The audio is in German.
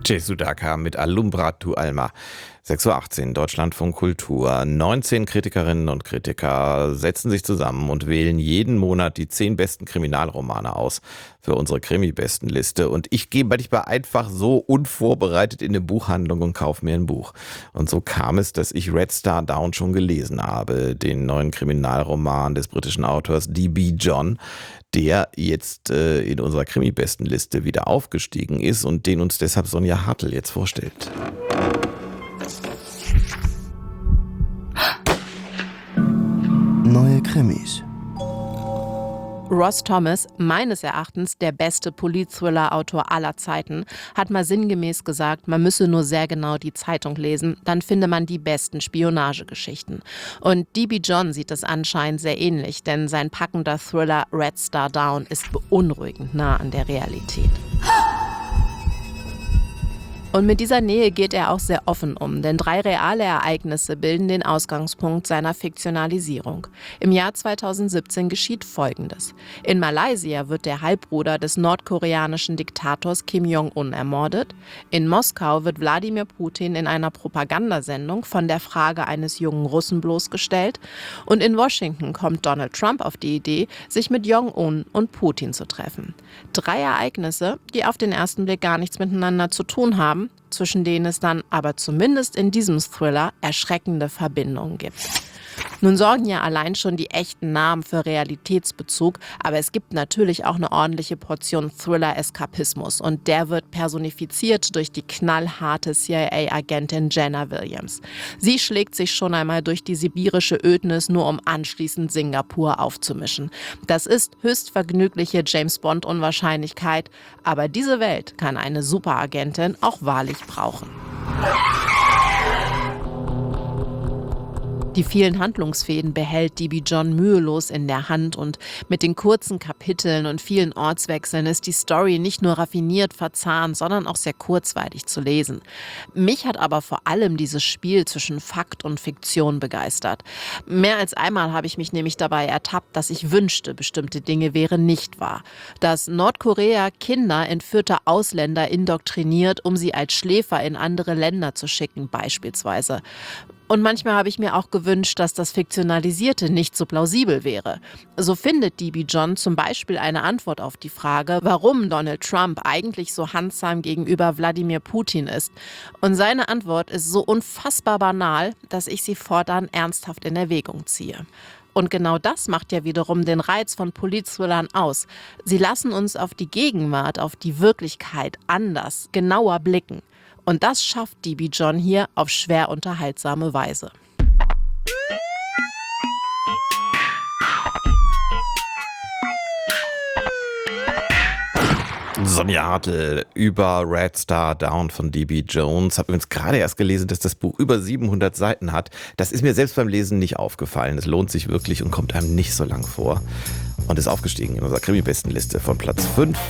Sudhakar mit Alumbra tu Alma. 6:18 Uhr, Deutschlandfunk Kultur. 19 Kritikerinnen und Kritiker setzen sich zusammen und wählen jeden Monat die 10 besten Kriminalromane aus für unsere Krimi-Bestenliste. Und ich gehe manchmal einfach so unvorbereitet in eine Buchhandlung und kaufe mir ein Buch. Und so kam es, dass ich Red Star Down schon gelesen habe, den neuen Kriminalroman des britischen Autors D.B. John, der jetzt in unserer Krimi-Bestenliste wieder aufgestiegen ist und den uns deshalb Sonja Hartl jetzt vorstellt. Neue Krimis. Ross Thomas, meines Erachtens der beste Polit-Thriller-Autor aller Zeiten, hat mal sinngemäß gesagt, man müsse nur sehr genau die Zeitung lesen, dann finde man die besten Spionagegeschichten. Und D.B. John sieht es anscheinend sehr ähnlich, denn sein packender Thriller Red Star Down ist beunruhigend nah an der Realität. Und mit dieser Nähe geht er auch sehr offen um, denn 3 reale Ereignisse bilden den Ausgangspunkt seiner Fiktionalisierung. Im Jahr 2017 geschieht Folgendes. In Malaysia wird der Halbbruder des nordkoreanischen Diktators Kim Jong-un ermordet. In Moskau wird Wladimir Putin in einer Propagandasendung von der Frage eines jungen Russen bloßgestellt. Und in Washington kommt Donald Trump auf die Idee, sich mit Jong-un und Putin zu treffen. 3 Ereignisse, die auf den ersten Blick gar nichts miteinander zu tun haben, zwischen denen es dann aber zumindest in diesem Thriller erschreckende Verbindungen gibt. Nun sorgen ja allein schon die echten Namen für Realitätsbezug, aber es gibt natürlich auch eine ordentliche Portion Thriller-Eskapismus und der wird personifiziert durch die knallharte CIA-Agentin Jenna Williams. Sie schlägt sich schon einmal durch die sibirische Ödnis, nur um anschließend Singapur aufzumischen. Das ist höchst vergnügliche James-Bond-Unwahrscheinlichkeit, aber diese Welt kann eine Superagentin auch wahrlich brauchen. Die vielen Handlungsfäden behält D.B. John mühelos in der Hand und mit den kurzen Kapiteln und vielen Ortswechseln ist die Story nicht nur raffiniert verzahnt, sondern auch sehr kurzweilig zu lesen. Mich hat aber vor allem dieses Spiel zwischen Fakt und Fiktion begeistert. Mehr als einmal habe ich mich nämlich dabei ertappt, dass ich wünschte, bestimmte Dinge wären nicht wahr. Dass Nordkorea Kinder entführter Ausländer indoktriniert, um sie als Schläfer in andere Länder zu schicken, beispielsweise. Und manchmal habe ich mir auch gewünscht, dass das Fiktionalisierte nicht so plausibel wäre. So findet D.B. John zum Beispiel eine Antwort auf die Frage, warum Donald Trump eigentlich so handsam gegenüber Wladimir Putin ist. Und seine Antwort ist so unfassbar banal, dass ich sie fortan ernsthaft in Erwägung ziehe. Und genau das macht ja wiederum den Reiz von Polit-Thrillern aus. Sie lassen uns auf die Gegenwart, auf die Wirklichkeit anders, genauer blicken. Und das schafft D.B. John hier auf schwer unterhaltsame Weise. Sonja Hartl über Red Star Down von D.B. Jones. Habe übrigens gerade erst gelesen, dass das Buch über 700 Seiten hat. Das ist mir selbst beim Lesen nicht aufgefallen. Es lohnt sich wirklich und kommt einem nicht so lang vor. Und ist aufgestiegen in unserer Krimi-Bestenliste von Platz 5